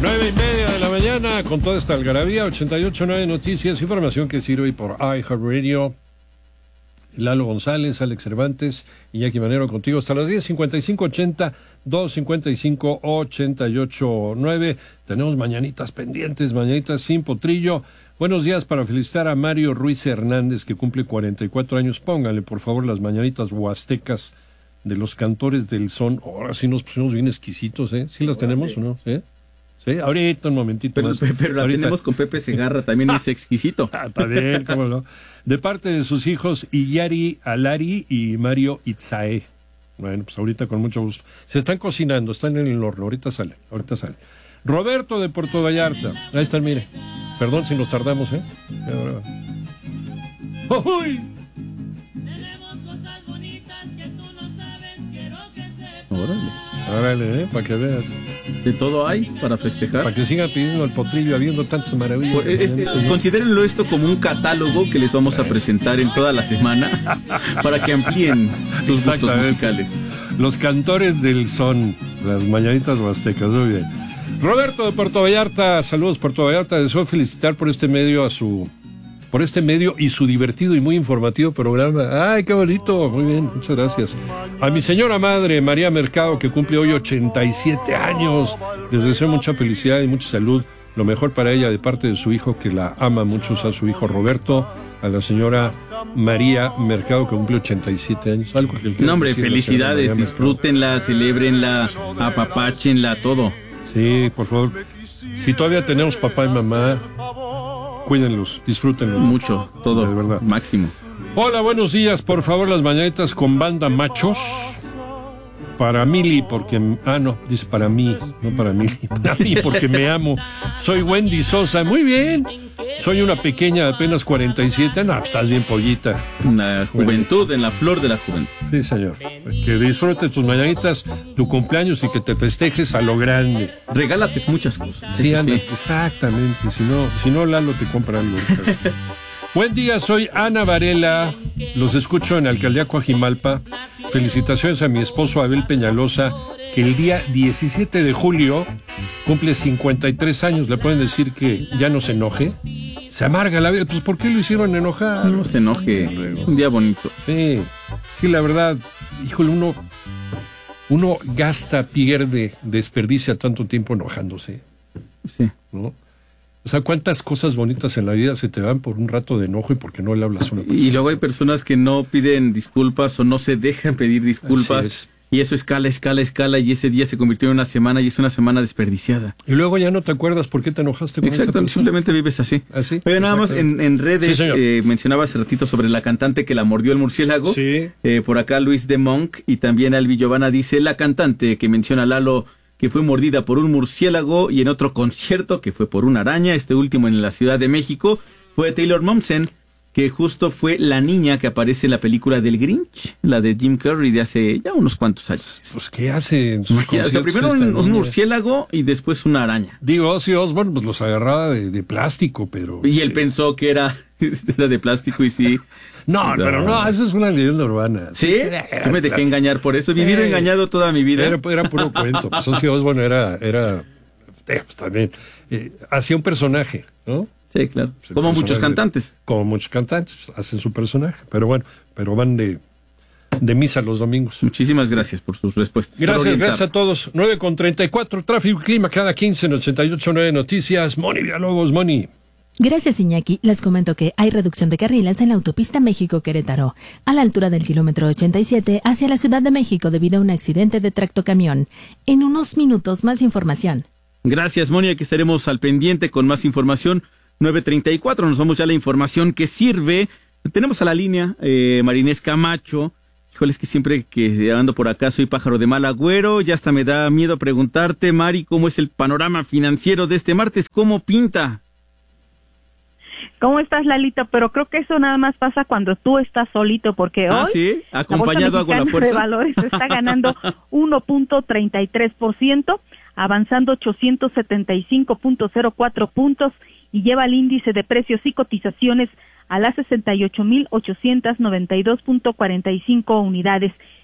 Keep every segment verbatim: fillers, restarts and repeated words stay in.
Nueve y media de la mañana, con toda esta algarabía, ochenta y ocho punto nueve Noticias, información que sirve por iHeartRadio. Lalo González, Alex Cervantes, Iñaki Manero contigo hasta las diez, cincuenta y cinco ochenta, dos cincuenta y cinco ochenta y ocho nueve. Tenemos mañanitas pendientes, mañanitas sin potrillo. Buenos días para felicitar a Mario Ruiz Hernández, que cumple cuarenta y cuatro años. Pónganle, por favor, las mañanitas huastecas de los Cantores del Son. Ahora sí nos pusimos bien exquisitos, ¿eh? ¿Sí las tenemos o no? ¿Eh? Sí, ahorita un momentito pero, más. Pero, pero la ahorita tenemos con Pepe Segarra, también es exquisito. Ah, está bien, cómo no. De parte de sus hijos Iyari Alari y Mario Itzae. Bueno, pues ahorita con mucho gusto. Se están cocinando, están en el horno, ahorita salen, ahorita salen. Roberto de Puerto Vallarta. Ahí están, mire. Perdón si nos tardamos, ¿eh? ¡Uy! Órale. Órale, ¿eh? Para que veas. De todo hay para festejar. Para que sigan pidiendo el potrillo, habiendo tantas maravillas. Pues, este, considérenlo esto como un catálogo que les vamos a presentar en toda la semana para que amplíen sus gustos musicales. Los Cantores del Son, las mañanitas huastecas, muy bien. Roberto de Puerto Vallarta, saludos Puerto Vallarta, deseo felicitar por este medio a su, por este medio y su divertido y muy informativo programa. Ay, qué bonito, muy bien, muchas gracias. A mi señora madre, María Mercado, que cumple hoy ochenta y siete años, les deseo mucha felicidad y mucha salud, lo mejor para ella de parte de su hijo, que la ama mucho, a su hijo Roberto, a la señora María Mercado, que cumple ochenta y siete años. Algo que no, hombre, felicidades, disfrútenla, celébrenla, apapáchenla, todo. Sí, por favor. Si todavía tenemos papá y mamá, cuídenlos, disfrútenlos. Mucho, todo, de verdad. Máximo. Hola, buenos días. Por favor, las mañanitas con banda Machos. Para Mili, porque... Ah, no, dice para mí, no para Mili. Para mí, porque me amo. Soy Wendy Sosa. Muy bien. Soy una pequeña de apenas cuarenta y siete. No, estás bien pollita. Una juventud, bueno. En la flor de la juventud. Sí, señor. Que disfrutes tus mañanitas, tu cumpleaños y que te festejes a lo grande. Regálate muchas cosas. Sí, anda, sí. Exactamente. Si no, si no, Lalo te compra algo. Buen día, soy Ana Varela, los escucho en Alcaldía Coajimalpa. Felicitaciones a mi esposo Abel Peñalosa, que el día diecisiete de julio cumple cincuenta y tres años. Le pueden decir que ya no se enoje. Se amarga la vida. Pues ¿por qué lo hicieron enojar? No se enoje, luego. Es un día bonito. Sí, sí, la verdad, híjole, uno, uno gasta, pierde, desperdicia tanto tiempo enojándose. Sí. ¿No? O sea, ¿cuántas cosas bonitas en la vida se te van por un rato de enojo y porque no le hablas a una persona? Y luego hay personas que no piden disculpas o no se dejan pedir disculpas. Y eso escala, escala, escala, y ese día se convirtió en una semana y es una semana desperdiciada. Y luego ya no te acuerdas por qué te enojaste con Exacto, esa simplemente vives así. ¿Así? Pero nada más en, en redes, sí, eh, mencionaba hace ratito sobre la cantante que la mordió el murciélago. Sí. Eh, por acá Luis de Monk y también Albi Giovanna dice, la cantante que menciona Lalo, que fue mordida por un murciélago, y en otro concierto que fue por una araña, este último en la Ciudad de México, fue Taylor Momsen, que justo fue la niña que aparece en la película del Grinch, la de Jim Carrey de hace ya unos cuantos años. Pues, ¿qué hace en sus conciertos? O sea, primero un, un murciélago y después una araña. Digo, Ozzy Osbourne pues los agarraba de, de plástico, pero... Y él sí. pensó que era, era de plástico y sí... No, no, pero no, eso es una leyenda urbana. ¿Sí? Yo me dejé engañar por eso, he vivido eh, engañado toda mi vida. Era, era puro cuento, pues Ozzy Osbourne era, era eh, pues también, eh, hacía un personaje, ¿no? Sí, claro, pues como muchos cantantes. Como muchos cantantes, hacen su personaje, pero bueno, pero van de, de misa los domingos. Muchísimas gracias por sus respuestas. Gracias, gracias a todos. nueve con treinta y cuatro, tráfico y clima cada quince en ochenta y ocho punto nueve Noticias. Moni Villalobos, Moni. Gracias, Iñaki. Les comento que hay reducción de carriles en la autopista México-Querétaro, a la altura del kilómetro ochenta y siete hacia la Ciudad de México debido a un accidente de tractocamión. En unos minutos, más información. Gracias, Moni, aquí estaremos al pendiente con más información. nueve treinta y cuatro, nos vamos ya a la información que sirve. Tenemos a la línea eh, Marinés Camacho. Híjole, es que siempre que ando por acá soy pájaro de mal agüero. Ya hasta me da miedo preguntarte, Mari, ¿cómo es el panorama financiero de este martes? ¿Cómo pinta? ¿Cómo estás, Lalito? Pero creo que eso nada más pasa cuando tú estás solito, porque ah, hoy ¿sí? ¿Acompañado hago la fuerza? De valores está ganando uno punto treinta y tres por ciento, avanzando ochocientos setenta y cinco punto cero cuatro puntos y lleva el índice de precios y cotizaciones a las sesenta y ocho mil ochocientos noventa y dos punto cuarenta y cinco unidades.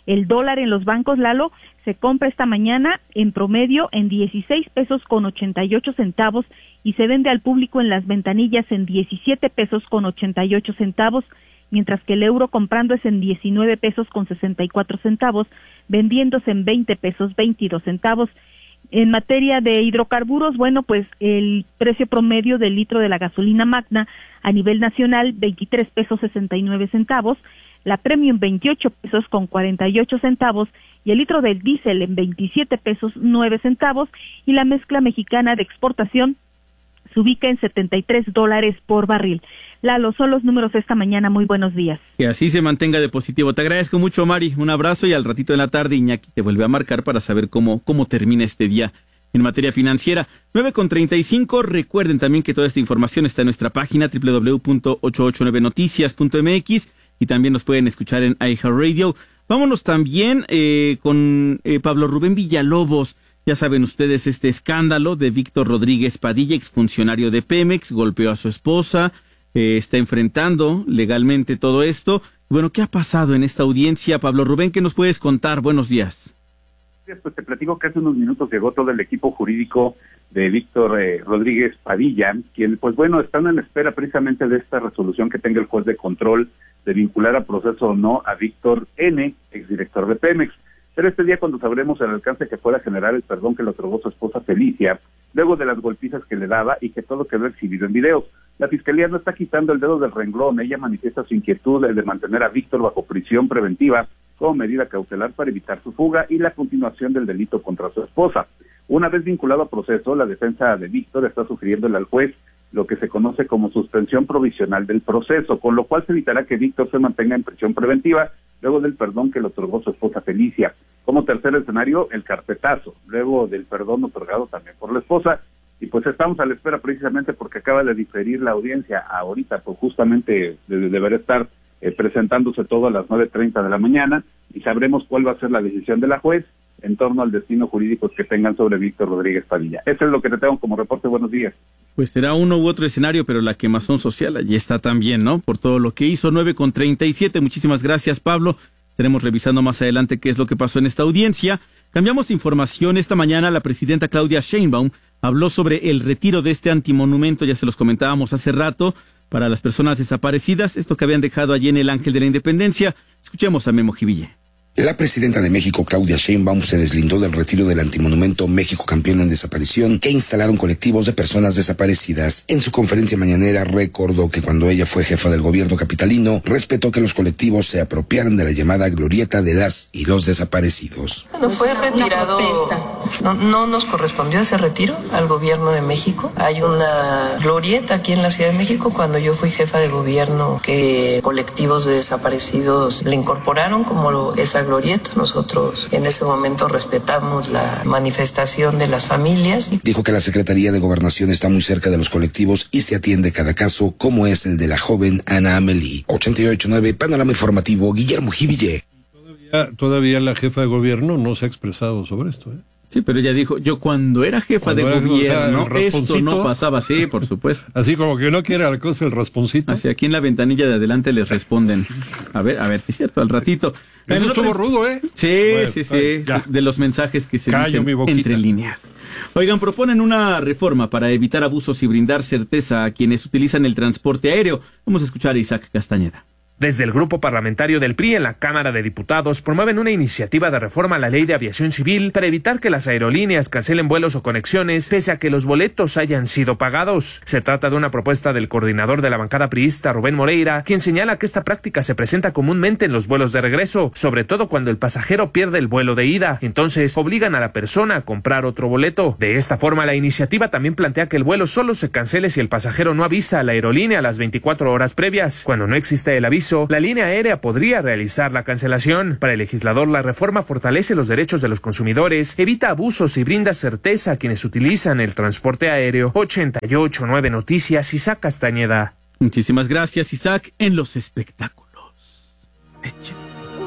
El dólar en los bancos, Lalo, se compra esta mañana en promedio en dieciséis pesos con ochenta y ocho centavos y se vende al público en las ventanillas en diecisiete pesos con ochenta y ocho centavos, mientras que el euro comprando es en diecinueve pesos con sesenta y cuatro centavos, vendiéndose en veinte pesos veintidós centavos. En materia de hidrocarburos, bueno, pues el precio promedio del litro de la gasolina magna a nivel nacional, veintitrés pesos sesenta y nueve centavos, la premium veintiocho pesos con cuarenta y ocho centavos y el litro del diésel en veintisiete pesos nueve centavos y la mezcla mexicana de exportación se ubica en setenta y tres dólares por barril. Lalo, son los números de esta mañana. Muy buenos días. Que así se mantenga de positivo. Te agradezco mucho, Mari. Un abrazo y al ratito de la tarde Iñaki te vuelve a marcar para saber cómo, cómo termina este día en materia financiera. nueve con treinta y cinco. Recuerden también que toda esta información está en nuestra página doble u doble u doble u punto ochocientos ochenta y nueve noticias punto m x y también nos pueden escuchar en iHeartRadio. Vámonos también eh, con eh, Pablo Rubén Villalobos. Ya saben ustedes este escándalo de Víctor Rodríguez Padilla, exfuncionario de Pemex, golpeó a su esposa, eh, está enfrentando legalmente todo esto. Bueno, ¿qué ha pasado en esta audiencia? Pablo Rubén, ¿qué nos puedes contar? Buenos días. Pues te platico que hace unos minutos llegó todo el equipo jurídico de Víctor eh, Rodríguez Padilla, quien, pues bueno, están en espera precisamente de esta resolución que tenga el juez de control de vincular a proceso o no a Víctor N., exdirector de Pemex. Pero este día, cuando sabremos el alcance que pueda generar el perdón que le otorgó su esposa Felicia, luego de las golpizas que le daba y que todo quedó exhibido en videos. La Fiscalía no está quitando el dedo del renglón. Ella manifiesta su inquietud de mantener a Víctor bajo prisión preventiva como medida cautelar para evitar su fuga y la continuación del delito contra su esposa. Una vez vinculado a proceso, la defensa de Víctor está sugiriéndole al juez lo que se conoce como suspensión provisional del proceso, con lo cual se evitará que Víctor se mantenga en prisión preventiva luego del perdón que le otorgó su esposa Felicia. Como tercer escenario, el carpetazo, luego del perdón otorgado también por la esposa. Y pues estamos a la espera precisamente porque acaba de diferir la audiencia ahorita, pues justamente de, deberá estar eh, presentándose todo a las nueve treinta de la mañana y sabremos cuál va a ser la decisión de la juez en torno al destino jurídico que tengan sobre Víctor Rodríguez Padilla. Eso es lo que te tengo como reporte. Buenos días. Pues será uno u otro escenario, pero la quemazón social allí está también, ¿no? Por todo lo que hizo. Nueve con treinta y siete. Muchísimas gracias, Pablo. Estaremos revisando más adelante qué es lo que pasó en esta audiencia. Cambiamos de información. Esta mañana la presidenta Claudia Sheinbaum habló sobre el retiro de este antimonumento, ya se los comentábamos hace rato, para las personas desaparecidas, esto que habían dejado allí en el Ángel de la Independencia. Escuchemos a Memo Jiville. La presidenta de México, Claudia Sheinbaum, se deslindó del retiro del antimonumento México Campeón en Desaparición que instalaron colectivos de personas desaparecidas. En su conferencia mañanera recordó que cuando ella fue jefa del gobierno capitalino, respetó que los colectivos se apropiaran de la llamada glorieta de las y los desaparecidos. Bueno, fue retirado, no, no nos correspondió ese retiro al gobierno de México. Hay una glorieta aquí en la Ciudad de México. Cuando yo fui jefa de gobierno, que colectivos de desaparecidos le incorporaron como esa glorieta. Nosotros en ese momento respetamos la manifestación de las familias. Dijo que la Secretaría de Gobernación está muy cerca de los colectivos y se atiende cada caso, como es el de la joven Ana Amelie. ochenta y ocho nueve, Panorama Informativo, Guillermo Jiville. Todavía, todavía la jefa de gobierno no se ha expresado sobre esto, ¿eh? Sí, pero ella dijo, yo cuando era jefa cuando de era, gobierno, o sea, esto no pasaba así, por supuesto. Así como que no quiere la cosa el rasponcito. Así aquí en la ventanilla de adelante les responden. A ver, a ver si es cierto, al ratito. Eso estuvo rudo, ¿eh? Sí, bueno, sí, sí, ya. De los mensajes que se Callo dicen entre líneas. Oigan, proponen una reforma para evitar abusos y brindar certeza a quienes utilizan el transporte aéreo. Vamos a escuchar a Isaac Castañeda. Desde el grupo parlamentario del P R I en la Cámara de Diputados promueven una iniciativa de reforma a la Ley de Aviación Civil para evitar que las aerolíneas cancelen vuelos o conexiones pese a que los boletos hayan sido pagados. Se trata de una propuesta del coordinador de la bancada priista, Rubén Moreira, quien señala que esta práctica se presenta comúnmente en los vuelos de regreso, sobre todo cuando el pasajero pierde el vuelo de ida. Entonces, obligan a la persona a comprar otro boleto. De esta forma, la iniciativa también plantea que el vuelo solo se cancele si el pasajero no avisa a la aerolínea a las veinticuatro horas previas. Cuando no existe el aviso, la línea aérea podría realizar la cancelación. Para el legislador, la reforma fortalece los derechos de los consumidores, evita abusos y brinda certeza a quienes utilizan el transporte aéreo. ochenta y ocho nueve Noticias, Isaac Castañeda. Muchísimas gracias, Isaac. En los espectáculos. Eche.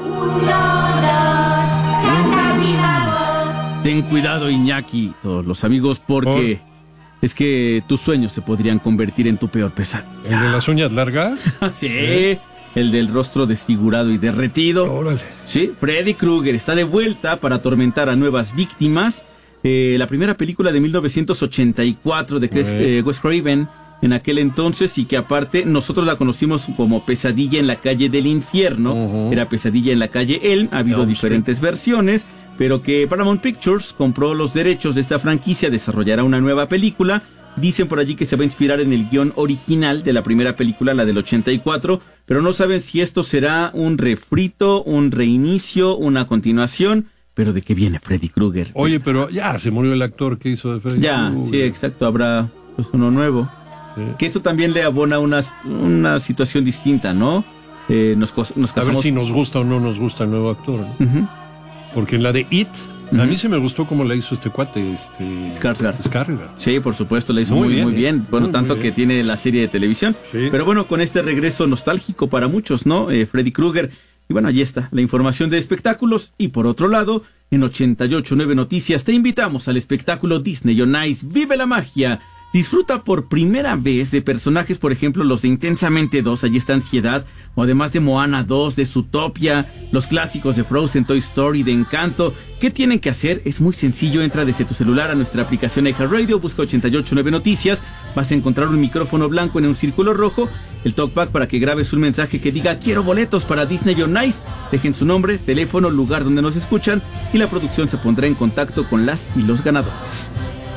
Ten cuidado, Iñaki, todos los amigos, porque oh. es que tus sueños se podrían convertir en tu peor pesadilla. ¿El de las uñas largas? Sí. el del rostro desfigurado y derretido. Órale. Sí, Freddy Krueger está de vuelta para atormentar a nuevas víctimas. Eh, la primera película de mil novecientos ochenta y cuatro de Chris, eh, Wes Craven en aquel entonces, y que aparte nosotros la conocimos como Pesadilla en la calle del infierno. Uh-huh. Era Pesadilla en la calle Elm. Ha habido no, diferentes sí. versiones, pero que Paramount Pictures compró los derechos de esta franquicia, desarrollará una nueva película. Dicen por allí que se va a inspirar en el guión original de la primera película, la del ochenta y cuatro, pero no saben si esto será un refrito, un reinicio, una continuación. Pero ¿de qué viene Freddy Krueger? Oye, pero ya se murió el actor que hizo de Freddy ya, Krueger. Sí, exacto, habrá pues uno nuevo. Sí. Que eso también le abona una, una situación distinta, ¿no? Eh, nos, nos casamos... A ver si nos gusta o no nos gusta el nuevo actor, ¿no? Uh-huh. Porque en la de It, uh-huh. a mí se me gustó cómo la hizo este cuate, este... Skarsgård. Skarsgård. Sí, por supuesto, la hizo muy, muy bien. Muy bien. Bueno, muy tanto muy bien. Que tiene la serie de televisión. Sí. Pero bueno, con este regreso nostálgico para muchos, ¿no? Eh, Freddy Krueger. Y bueno, allí está la información de espectáculos. Y por otro lado, en ochenta y ocho punto nueve Noticias te invitamos al espectáculo Disney on Ice. ¡Vive la magia! Disfruta por primera vez de personajes, por ejemplo, los de Intensamente dos, allí está Ansiedad, o además de Moana dos, de Zootopia, los clásicos de Frozen, Toy Story, de Encanto. ¿Qué tienen que hacer? Es muy sencillo, entra desde tu celular a nuestra aplicación iHeartRadio, busca ochenta y ocho punto nueve Noticias, vas a encontrar un micrófono blanco en un círculo rojo, el talkback para que grabes un mensaje que diga quiero boletos para Disney on Ice, dejen su nombre, teléfono, lugar donde nos escuchan y la producción se pondrá en contacto con las y los ganadores.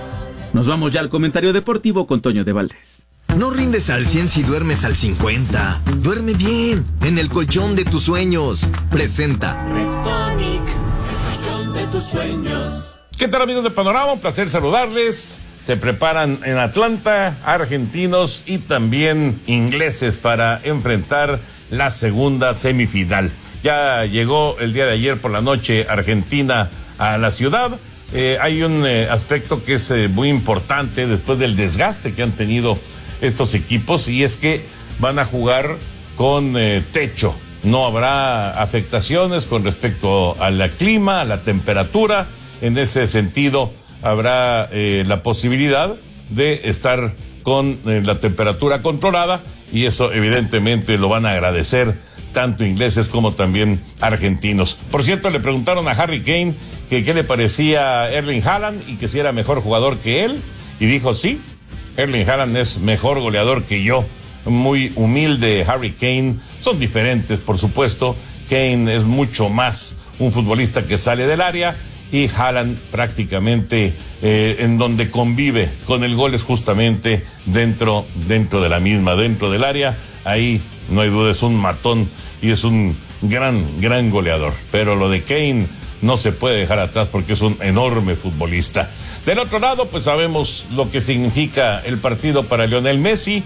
Nos vamos ya al comentario deportivo con Toño de Valdés. No rindes al cien si duermes al cincuenta. Duerme bien, en el colchón de tus sueños. Presenta Restonic, el colchón de tus sueños. ¿Qué tal, amigos de Panorama? Un placer saludarles. Se preparan en Atlanta argentinos y también ingleses para enfrentar la segunda semifinal. Ya llegó el día de ayer por la noche Argentina a la ciudad. Eh, hay un eh, aspecto que es eh, muy importante después del desgaste que han tenido estos equipos, y es que van a jugar con eh, techo. No habrá afectaciones con respecto al clima, a la temperatura. En ese sentido, habrá eh, la posibilidad de estar con eh, la temperatura controlada, y eso evidentemente lo van a agradecer tanto ingleses como también argentinos. Por cierto, le preguntaron a Harry Kane que qué le parecía Erling Haaland y que si era mejor jugador que él, y dijo sí, Erling Haaland es mejor goleador que yo. Muy humilde Harry Kane. Son diferentes, por supuesto. Kane es mucho más un futbolista que sale del área, y Haaland prácticamente eh, en donde convive con el gol es justamente dentro, dentro de la misma, dentro del área. Ahí no hay duda, es un matón y es un gran, gran goleador. Pero lo de Kane no se puede dejar atrás porque es un enorme futbolista. Del otro lado, pues sabemos lo que significa el partido para Lionel Messi.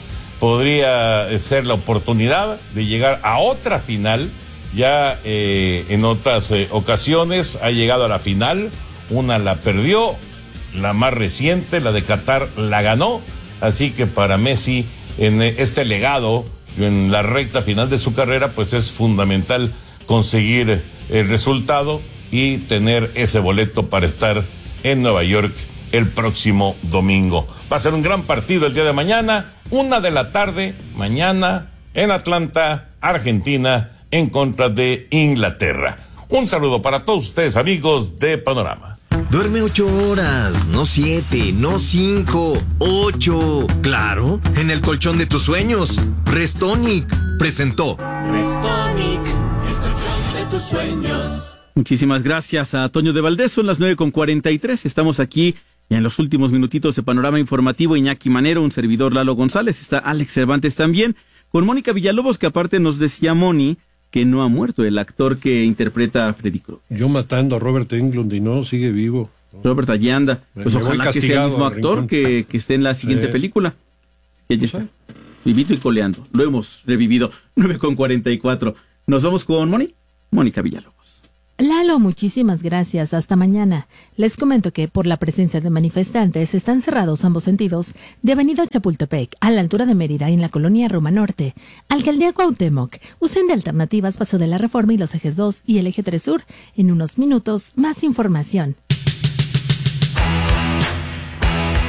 Podría ser la oportunidad de llegar a otra final. Ya eh, en otras eh, ocasiones ha llegado a la final. Una la perdió, la más reciente, la de Qatar, la ganó. Así que para Messi, en este legado, en la recta final de su carrera, pues es fundamental conseguir el resultado y tener ese boleto para estar en Nueva York el próximo domingo. Va a ser un gran partido el día de mañana, una de la tarde, mañana en Atlanta, Argentina, en contra de Inglaterra. Un saludo para todos ustedes, amigos de Panorama. Duerme ocho horas, no siete, no cinco, ocho. Claro, en el colchón de tus sueños. Restonic presentó. Restonic, el colchón de tus sueños. Muchísimas gracias a Toño de Valdés. Son las nueve con cuarenta y tres. Estamos aquí ya en los últimos minutitos de Panorama Informativo. Iñaki Manero, un servidor Lalo González. Está Alex Cervantes también. Con Mónica Villalobos, que aparte nos decía Moni que no ha muerto el actor que interpreta a Freddy Krueger. Yo matando a Robert Englund y no, sigue vivo. Robert allí anda. Pues me ojalá que sea el mismo actor que, que esté en la siguiente eh. película. Que allí está. Vivito y coleando. Lo hemos revivido. nueve con cuarenta y cuatro. Nos vamos con Moni. Mónica Villalobos. Lalo, muchísimas gracias. Hasta mañana. Les comento que por la presencia de manifestantes están cerrados ambos sentidos de Avenida Chapultepec a la altura de Mérida en la colonia Roma Norte. Alcaldía Cuauhtémoc. Usen de alternativas Paso de la Reforma y los ejes dos y el eje tres Sur. En unos minutos, más información.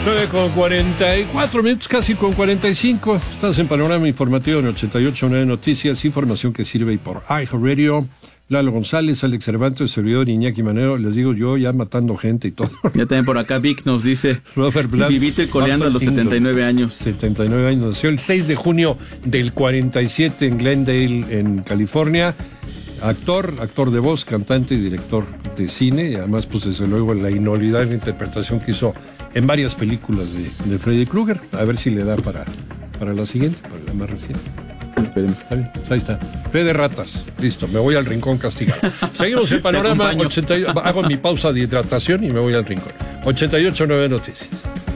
nueve con cuarenta y cuatro minutos, casi con cuarenta y cinco. Estás en Panorama Informativo en ochenta y ocho punto nueve Noticias, información que sirve y por iHeartRadio. Lalo González, Alex Cervantes, servidor Iñaki Manero, les digo yo, ya matando gente y todo. Ya también por acá Vic nos dice, Robert Bland, vivito y coleando a los setenta y nueve años. setenta y nueve años, nació el seis de junio del cuarenta y siete en Glendale, en California. Actor, actor de voz, cantante y director de cine, y además, pues desde luego, la inolvidable interpretación que hizo en varias películas de, de Freddy Krueger. A ver si le da para, para la siguiente, para la más reciente. Esperemos. Ahí está. Fe de ratas. Listo, me voy al rincón castigado. Seguimos en Panorama ochenta. Hago mi pausa de hidratación y me voy al rincón. ochenta y ocho punto nueve Noticias.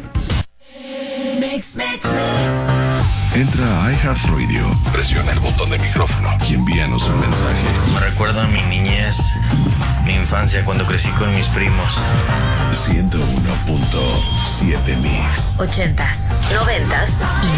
Mix, mix, mix. Entra a iHeartRadio, presiona el botón de micrófono y envíanos un mensaje. Me recuerda a mi niñez, mi infancia cuando crecí con mis primos. ciento uno punto siete Mix. Ochentas, noventas y